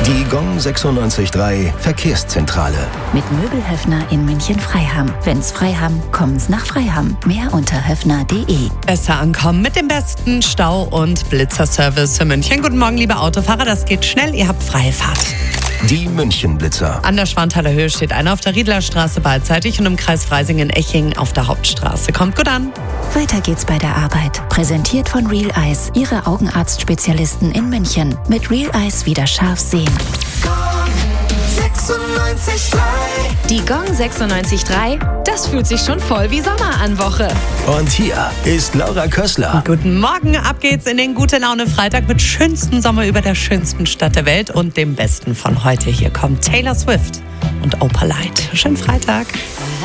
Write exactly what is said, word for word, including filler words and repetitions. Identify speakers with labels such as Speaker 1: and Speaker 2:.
Speaker 1: Die Gong sechsundneunzig Komma drei Verkehrszentrale.
Speaker 2: Mit Möbelhöfner in München-Freiham. Wenn's Freiham, kommen's nach Freiham. Mehr unter höfner punkt de.
Speaker 3: Besser ankommen mit dem besten Stau- und Blitzerservice für München. Guten Morgen, liebe Autofahrer, das geht schnell, ihr habt freie Fahrt.
Speaker 1: Die München-Blitzer.
Speaker 3: An der Schwanthaler Höhe steht einer auf der Riedlerstraße beidseitig und im Kreis Freising-Eching auf der Hauptstraße. Kommt gut an.
Speaker 2: Weiter geht's bei der Arbeit. Präsentiert von Real Eyes, Ihre Augenarztspezialisten in München. Mit Real Eyes wieder scharf sehen.
Speaker 4: Die Gong sechsundneunzig Komma drei, das fühlt sich schon voll wie Sommer an Woche.
Speaker 1: Und hier ist Laura Kössler.
Speaker 3: Guten Morgen, ab geht's in den Gute Laune Freitag mit schönsten Sommer über der schönsten Stadt der Welt und dem Besten von heute. Hier kommt Taylor Swift und Opalite. Schönen Freitag.